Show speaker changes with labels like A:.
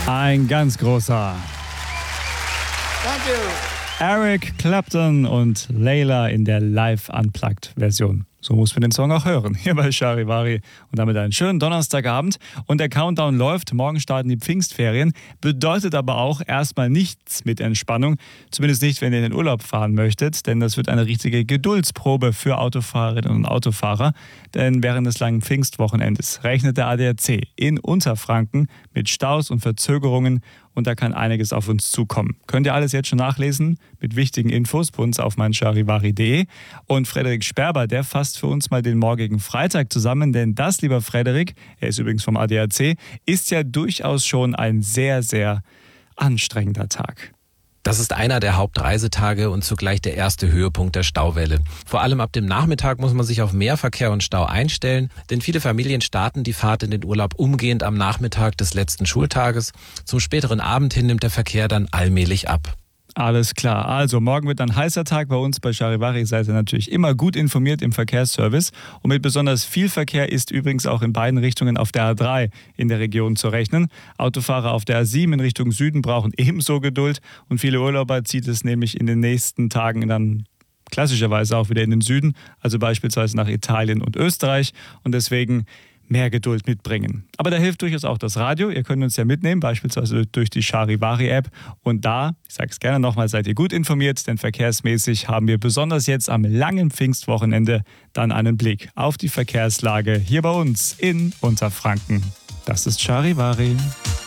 A: Ein ganz großer.
B: Danke.
A: Eric Clapton und Layla in der Live-Unplugged-Version. So muss man den Song auch hören, hier bei Charivari. Und damit einen schönen Donnerstagabend. Und der Countdown läuft, morgen starten die Pfingstferien. Bedeutet aber auch erstmal nichts mit Entspannung. Zumindest nicht, wenn ihr in den Urlaub fahren möchtet. Denn das wird eine richtige Geduldsprobe für Autofahrerinnen und Autofahrer. Denn während des langen Pfingstwochenendes rechnet der ADAC in Unterfranken mit Staus und Verzögerungen. Und da kann einiges auf uns zukommen. Könnt ihr alles jetzt schon nachlesen mit wichtigen Infos bei uns auf meincharivari.de. Und Frederik Sperber, der fasst für uns mal den morgigen Freitag zusammen. Denn das, lieber Frederik, er ist übrigens vom ADAC, ist ja durchaus schon ein sehr, sehr anstrengender Tag.
C: Das ist einer der Hauptreisetage und zugleich der erste Höhepunkt der Stauwelle. Vor allem ab dem Nachmittag muss man sich auf mehr Verkehr und Stau einstellen, denn viele Familien starten die Fahrt in den Urlaub umgehend am Nachmittag des letzten Schultages. Zum späteren Abend hin nimmt der Verkehr dann allmählich ab.
A: Alles klar. Also morgen wird ein heißer Tag bei uns bei Charivari. Seid ihr natürlich immer gut informiert im Verkehrsservice. Und mit besonders viel Verkehr ist übrigens auch in beiden Richtungen auf der A3 in der Region zu rechnen. Autofahrer auf der A7 in Richtung Süden brauchen ebenso Geduld. Und viele Urlauber zieht es nämlich in den nächsten Tagen dann klassischerweise auch wieder in den Süden. Also beispielsweise nach Italien und Österreich. Und deswegen mehr Geduld mitbringen. Aber da hilft durchaus auch das Radio. Ihr könnt uns ja mitnehmen, beispielsweise durch die Charivari-App. Und da, ich sage es gerne nochmal, seid ihr gut informiert, denn verkehrsmäßig haben wir besonders jetzt am langen Pfingstwochenende dann einen Blick auf die Verkehrslage hier bei uns in Unterfranken. Das ist Charivari.